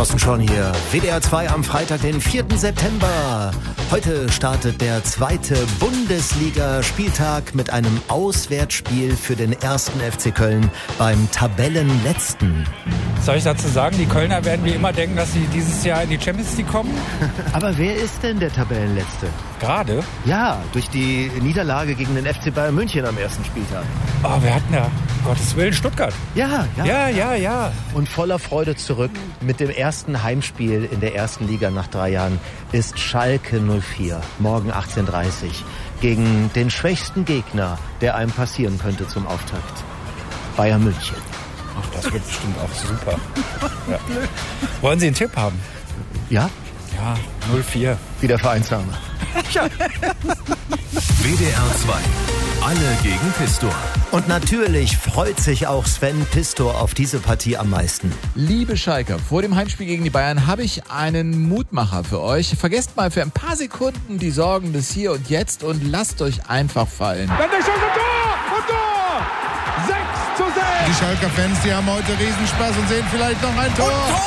Thorsten Schorn hier. WDR 2 am Freitag, den 4. September. Heute startet der 2. Bundesliga-Spieltag mit einem Auswärtsspiel für den 1. FC Köln beim Tabellenletzten. Soll ich dazu sagen, die Kölner werden wie immer denken, dass sie dieses Jahr in die Champions League kommen? Aber wer ist denn der Tabellenletzte? Gerade? Ja, durch die Niederlage gegen den FC Bayern München am ersten Spieltag. Oh, wir hatten ja, Gottes Willen, Stuttgart. Ja. Ja. Und voller Freude zurück mit dem ersten Heimspiel in der ersten Liga nach 3 Jahren ist Schalke 04, morgen 18:30 Uhr, gegen den schwächsten Gegner, der einem passieren könnte zum Auftakt. Bayern München. Ach, das wird bestimmt auch super. Ja. Wollen Sie einen Tipp haben? Ja? Ja, 0-4. Wie der Vereinsname. WDR 2. Alle gegen Pistor. Und natürlich freut sich auch Sven Pistor auf diese Partie am meisten. Liebe Schalker, vor dem Heimspiel gegen die Bayern habe ich einen Mutmacher für euch. Vergesst mal für ein paar Sekunden die Sorgen des Hier und Jetzt und lasst euch einfach fallen. Dann der Schuss und Tor! 6:6! Die Schalker-Fans, die haben heute Riesenspaß und sehen vielleicht noch ein Tor. Und Tor!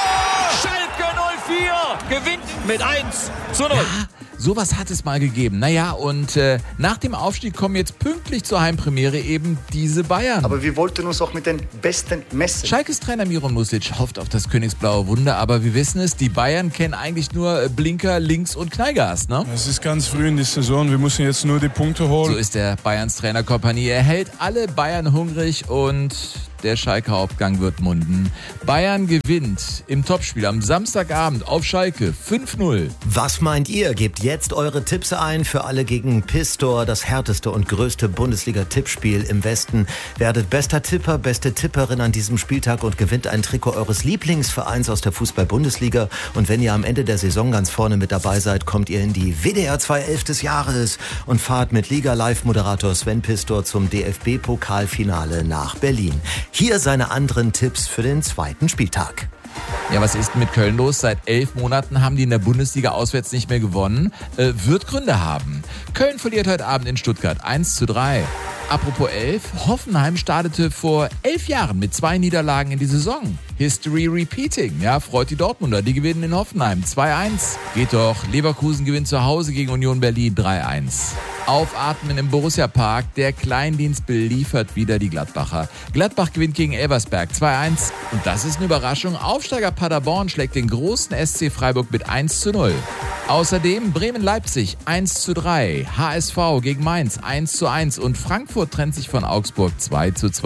Schalke 04 gewinnt mit 1:0. Ja, sowas hat es mal gegeben. Naja, und nach dem Aufstieg kommen jetzt pünktlich zur Heimpremiere eben diese Bayern. Aber wir wollten uns auch mit den Besten messen. Schalkes Trainer Miron Music hofft auf das königsblaue Wunder, aber wir wissen es, die Bayern kennen eigentlich nur Blinker, Links und Knallgas, ne? Es ist ganz früh in der Saison, wir müssen jetzt nur die Punkte holen. So ist der Bayerns Trainer Kompanie. Er hält alle Bayern hungrig und der Schalker Hauptgang wird munden. Bayern gewinnt im Topspiel am Samstagabend auf Schalke 5:0. Was meint ihr? Gebt jetzt eure Tipps ein für alle gegen Pistor, das härteste und größte Bundesliga-Tippspiel im Westen. Werdet bester Tipper, beste Tipperin an diesem Spieltag und gewinnt ein Trikot eures Lieblingsvereins aus der Fußball-Bundesliga. Und wenn ihr am Ende der Saison ganz vorne mit dabei seid, kommt ihr in die WDR 2 11 des Jahres und fahrt mit Liga-Live-Moderator Sven Pistor zum DFB-Pokalfinale nach Berlin. Hier seine anderen Tipps für den 2. Spieltag. Ja, was ist mit Köln los? Seit 11 Monaten haben die in der Bundesliga auswärts nicht mehr gewonnen. Wird Gründe haben. Köln verliert heute Abend in Stuttgart 1:3. Apropos 11, Hoffenheim startete vor 11 Jahren mit 2 Niederlagen in die Saison. History repeating. Ja, freut die Dortmunder. Die gewinnen in Hoffenheim 2:1. Geht doch. Leverkusen gewinnt zu Hause gegen Union Berlin 3:1. Aufatmen im Borussia-Park. Der Kleindienst beliefert wieder die Gladbacher. Gladbach gewinnt gegen Elversberg 2:1. Und das ist eine Überraschung. Aufsteiger Paderborn schlägt den großen SC Freiburg mit 1:0. Außerdem Bremen-Leipzig 1:3. HSV gegen Mainz 1:1. Und Frankfurt trennt sich von Augsburg 2:2.